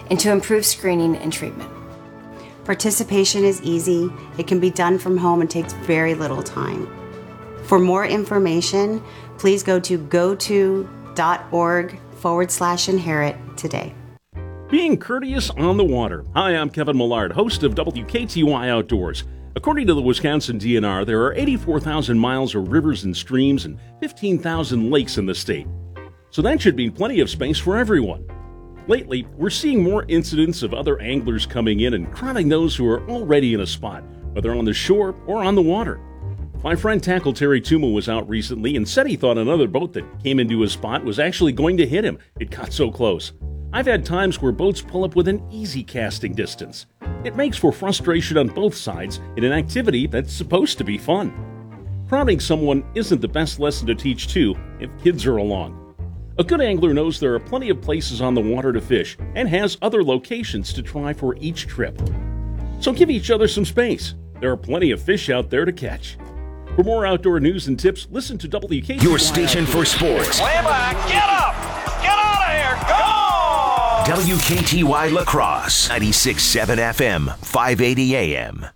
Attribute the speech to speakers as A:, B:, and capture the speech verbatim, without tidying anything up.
A: and to improve screening and treatment.
B: Participation is easy. It can be done from home and takes very little time. For more information, please go to goto.org forward slash inherit today.
C: Being courteous on the water. Hi, I'm Kevin Millard, host of W K T Y Outdoors. According to the Wisconsin D N R, there are eighty-four thousand miles of rivers and streams and fifteen thousand lakes in the state. So that should mean plenty of space for everyone. Lately, we're seeing more incidents of other anglers coming in and crowding those who are already in a spot, whether on the shore or on the water. My friend Tackle Terry Tuma was out recently and said he thought another boat that came into his spot was actually going to hit him. It got so close. I've had times where boats pull up within easy casting distance. It makes for frustration on both sides in an activity that's supposed to be fun. Crowding someone isn't the best lesson to teach, too, if kids are along. A good angler knows there are plenty of places on the water to fish and has other locations to try for each trip. So give each other some space. There are plenty of fish out there to catch. For more outdoor news and tips, listen to W K T Y.
D: Your station for sports.
E: Way back, get up! Get out of here, go!
D: W K T Y La Crosse, ninety-six point seven F M, five eighty A M.